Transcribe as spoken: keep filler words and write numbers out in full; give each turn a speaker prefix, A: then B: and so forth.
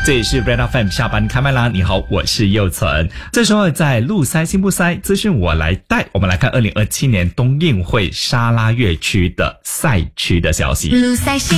A: 这里是 Red F M 下班开麦啦！你好，我是佑存。这时候在路塞心不塞资讯我来带，我们来看二零二七年冬运会沙拉越区的赛区的消息。
B: 路塞心